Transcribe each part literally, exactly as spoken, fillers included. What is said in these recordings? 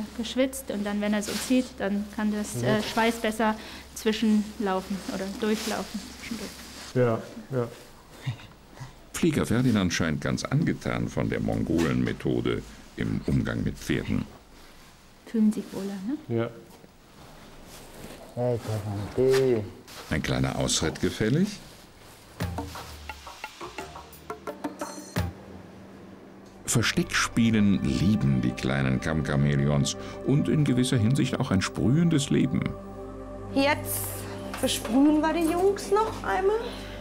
geschwitzt und dann, wenn er so zieht, dann kann das äh, Schweiß besser zwischenlaufen oder durchlaufen. Zwischendurch. Ja, ja. Flieger Ferdinand scheint ganz angetan von der Mongolen-Methode im Umgang mit Pferden. Fühlen sich wohler, ne? Ja. Ein kleiner Ausritt gefällig? Versteckspielen lieben die kleinen Kammchamäleons und in gewisser Hinsicht auch ein sprühendes Leben. Jetzt versprühen wir die Jungs noch einmal.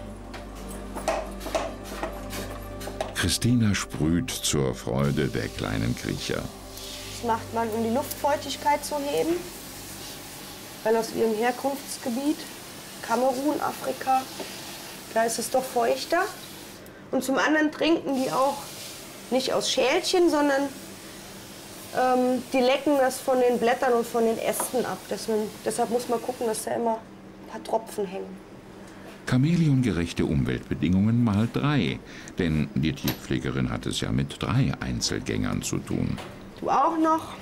Christina sprüht zur Freude der kleinen Kriecher. Das macht man, um die Luftfeuchtigkeit zu heben. Weil aus ihrem Herkunftsgebiet, Kamerun, Afrika, da ist es doch feuchter. Und zum anderen trinken die auch nicht aus Schälchen, sondern ähm, die lecken das von den Blättern und von den Ästen ab. Das man, deshalb muss man gucken, dass da immer ein paar Tropfen hängen. Chamäleongerechte Umweltbedingungen mal drei, denn die Tierpflegerin hat es ja mit drei Einzelgängern zu tun. Du auch noch?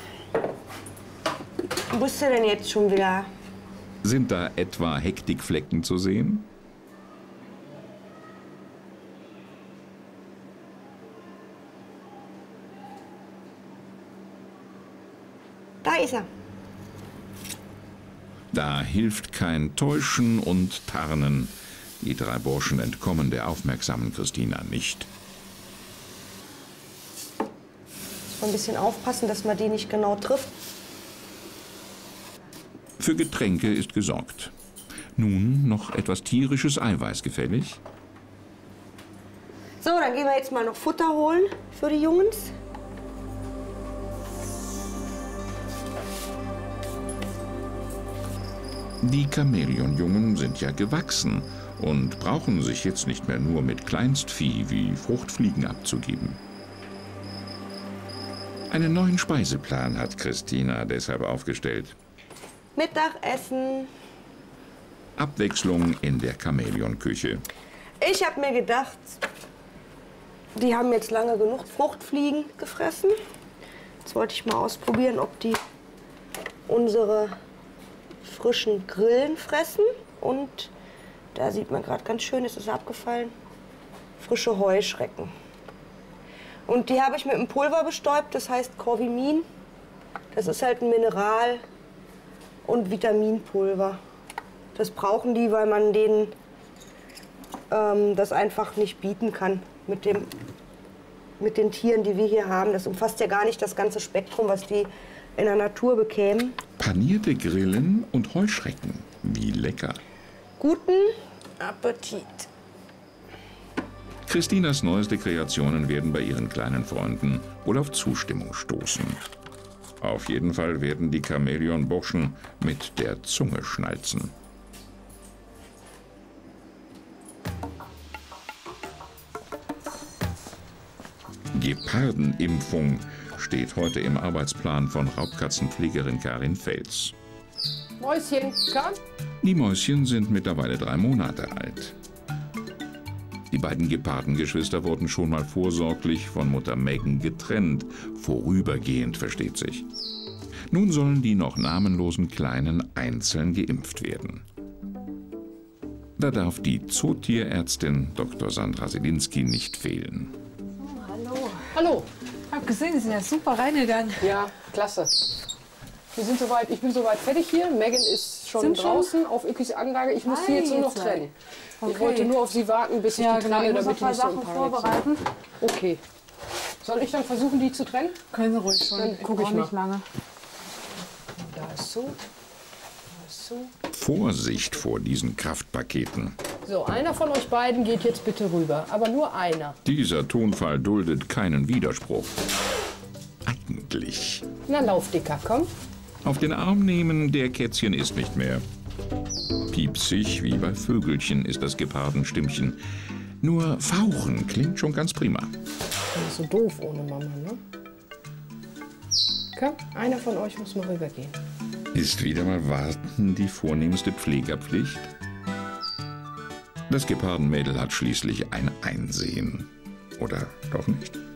Wo bist du denn jetzt schon wieder? Sind da etwa Hektikflecken zu sehen? Da ist er. Da hilft kein Täuschen und Tarnen. Die drei Burschen entkommen der aufmerksamen Christina nicht. Muss man ein bisschen aufpassen, dass man die nicht genau trifft. Für Getränke ist gesorgt. Nun noch etwas tierisches Eiweiß gefällig? So, dann gehen wir jetzt mal noch Futter holen für die Jungs. Die Chamäleonjungen sind ja gewachsen und brauchen sich jetzt nicht mehr nur mit Kleinstvieh wie Fruchtfliegen abzugeben. Einen neuen Speiseplan hat Christina deshalb aufgestellt. Mittagessen. Abwechslung in der Chamäleonküche. Ich habe mir gedacht, die haben jetzt lange genug Fruchtfliegen gefressen. Jetzt wollte ich mal ausprobieren, ob die unsere frischen Grillen fressen. Und da sieht man gerade ganz schön, ist es abgefallen, frische Heuschrecken. Und die habe ich mit einem Pulver bestäubt, das heißt Corvimin. Das ist halt ein Mineral- und Vitaminpulver. Das brauchen die, weil man denen ähm, das einfach nicht bieten kann mit, dem, mit den Tieren, die wir hier haben. Das umfasst ja gar nicht das ganze Spektrum, was die in der Natur bekämen. Panierte Grillen und Heuschrecken. Wie lecker. Guten Appetit. Christinas neueste Kreationen werden bei ihren kleinen Freunden wohl auf Zustimmung stoßen. Auf jeden Fall werden die Chamäleon-Burschen mit der Zunge schnalzen. Gepardenimpfung steht heute im Arbeitsplan von Raubkatzenpflegerin Karin Fels. Mäuschen, komm. Die Mäuschen sind mittlerweile drei Monate alt. Die beiden Gepardengeschwister wurden schon mal vorsorglich von Mutter Megan getrennt, vorübergehend versteht sich. Nun sollen die noch namenlosen Kleinen einzeln geimpft werden. Da darf die Zootierärztin Doktor Sandra Selinski nicht fehlen. Oh, hallo. Hallo. Ich habe gesehen, Sie sind ja super reingegangen. Ja, klasse. Wir sind soweit, ich bin soweit fertig hier. Megan ist schon Sind draußen auf Ikis Anlage. Ich muss sie jetzt nur noch trennen. Okay. Ich wollte nur auf sie warten, bis ich Ja, die genau. trenne, Ich muss damit noch die ein nicht paar so im Sachen Panik sind. vorbereiten. Okay. Soll ich dann versuchen, die zu trennen? Können Sie ruhig schon. Dann guck ich brauche mal. nicht lange. Da ist so. Da ist so. Vorsicht vor diesen Kraftpaketen. So, einer von euch beiden geht jetzt bitte rüber. Aber nur einer. Dieser Tonfall duldet keinen Widerspruch. Eigentlich. Na, lauf, Dicker, komm. Auf den Arm nehmen, der Kätzchen ist nicht mehr. Piepsig wie bei Vögelchen ist das Gepardenstimmchen. Nur fauchen klingt schon ganz prima. Das ist so doof ohne Mama, ne? Komm, einer von euch muss mal rübergehen. Ist wieder mal Warten die vornehmste Pflegerpflicht? Das Gepardenmädel hat schließlich ein Einsehen. Oder doch nicht?